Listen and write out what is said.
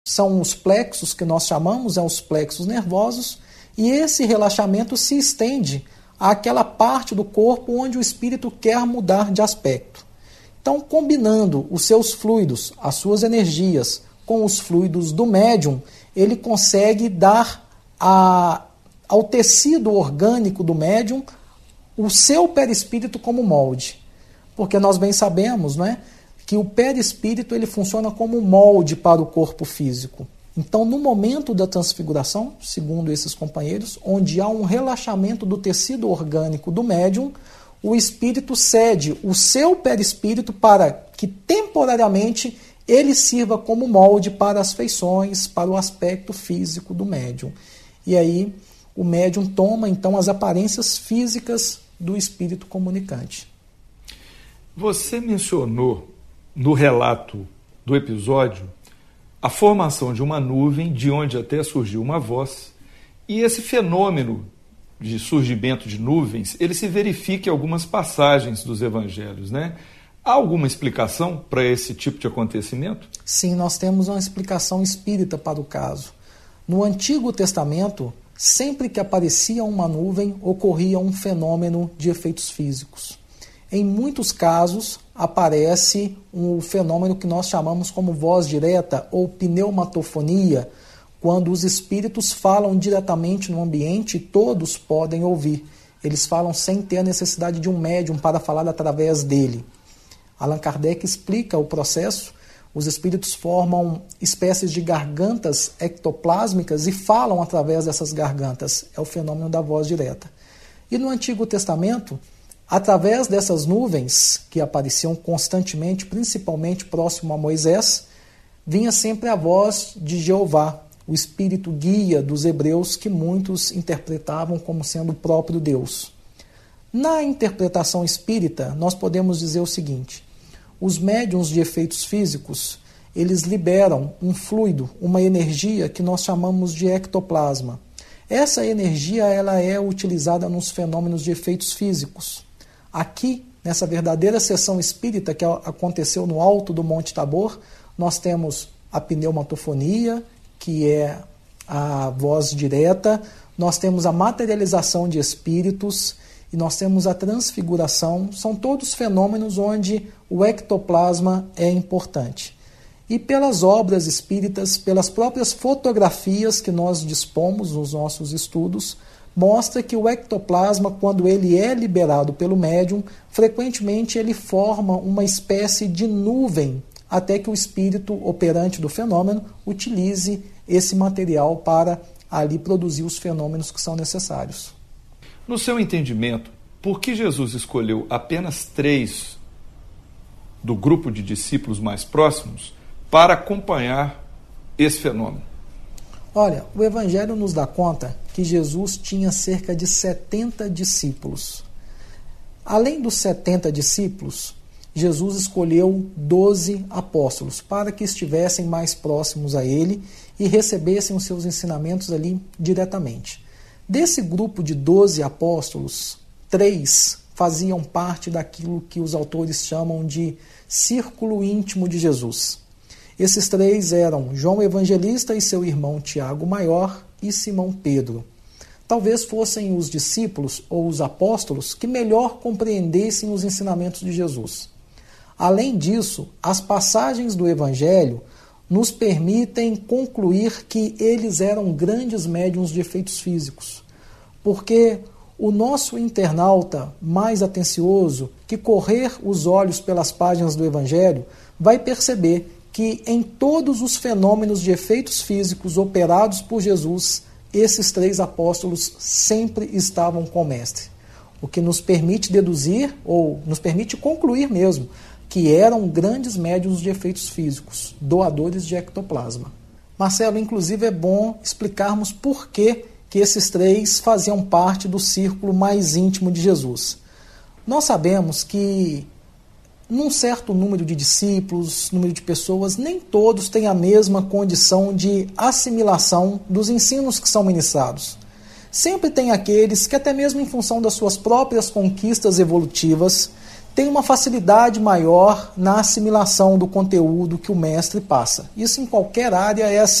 são os plexos que nós chamamos, os plexos nervosos, e esse relaxamento se estende àquela parte do corpo onde o espírito quer mudar de aspecto. Então, combinando os seus fluidos, as suas energias, com os fluidos do médium, ele consegue dar ao tecido orgânico do médium o seu perispírito como molde. Porque nós bem sabemos, não é, que o perispírito ele funciona como molde para o corpo físico. Então, no momento da transfiguração, segundo esses companheiros, onde há um relaxamento do tecido orgânico do médium, o espírito cede o seu perispírito para que temporariamente ele sirva como molde para as feições, para o aspecto físico do médium. E aí o médium toma então as aparências físicas do espírito comunicante. Você mencionou no relato do episódio a formação de uma nuvem, de onde até surgiu uma voz, e esse fenômeno de surgimento de nuvens, ele se verifica em algumas passagens dos evangelhos, né? Há alguma explicação para esse tipo de acontecimento? Sim, nós temos uma explicação espírita para o caso. No Antigo Testamento, sempre que aparecia uma nuvem, ocorria um fenômeno de efeitos físicos. Em muitos casos, aparece um fenômeno que nós chamamos como voz direta ou pneumatofonia, quando os espíritos falam diretamente no ambiente e todos podem ouvir. Eles falam sem ter a necessidade de um médium para falar através dele. Allan Kardec explica o processo. Os espíritos formam espécies de gargantas ectoplásmicas e falam através dessas gargantas. É o fenômeno da voz direta. E no Antigo Testamento, através dessas nuvens que apareciam constantemente, principalmente próximo a Moisés, vinha sempre a voz de Jeová, o espírito guia dos hebreus que muitos interpretavam como sendo o próprio Deus. Na interpretação espírita, nós podemos dizer o seguinte: os médiuns de efeitos físicos, eles liberam um fluido, uma energia que nós chamamos de ectoplasma. Essa energia ela é utilizada nos fenômenos de efeitos físicos. Aqui, nessa verdadeira sessão espírita que aconteceu no alto do Monte Tabor, nós temos a pneumatofonia, que é a voz direta, nós temos a materialização de espíritos e nós temos a transfiguração. São todos fenômenos onde o ectoplasma é importante. E pelas obras espíritas, pelas próprias fotografias que nós dispomos nos nossos estudos, mostra que o ectoplasma, quando ele é liberado pelo médium, frequentemente ele forma uma espécie de nuvem, até que o espírito operante do fenômeno utilize esse material para ali produzir os fenômenos que são necessários. No seu entendimento, por que Jesus escolheu apenas 3 do grupo de discípulos mais próximos para acompanhar esse fenômeno? Olha, o Evangelho nos dá conta que Jesus tinha cerca de 70 discípulos. Além dos 70 discípulos, Jesus escolheu 12 apóstolos para que estivessem mais próximos a ele e recebessem os seus ensinamentos ali diretamente. Desse grupo de 12 apóstolos, 3 faziam parte daquilo que os autores chamam de círculo íntimo de Jesus. Esses 3 eram João Evangelista e seu irmão Tiago Maior e Simão Pedro. Talvez fossem os discípulos ou os apóstolos que melhor compreendessem os ensinamentos de Jesus. Além disso, as passagens do Evangelho nos permitem concluir que eles eram grandes médiuns de efeitos físicos, porque o nosso internauta mais atencioso, que correr os olhos pelas páginas do Evangelho, vai perceber que em todos os fenômenos de efeitos físicos operados por Jesus, esses 3 apóstolos sempre estavam com o Mestre, o que nos permite deduzir, ou nos permite concluir mesmo, que eram grandes médiuns de efeitos físicos, doadores de ectoplasma. Marcelo, inclusive é bom explicarmos por que esses 3 faziam parte do círculo mais íntimo de Jesus. Nós sabemos que num certo número de discípulos, número de pessoas, nem todos têm a mesma condição de assimilação dos ensinos que são ministrados. Sempre tem aqueles que, até mesmo em função das suas próprias conquistas evolutivas, tem uma facilidade maior na assimilação do conteúdo que o mestre passa. Isso em qualquer área é assim.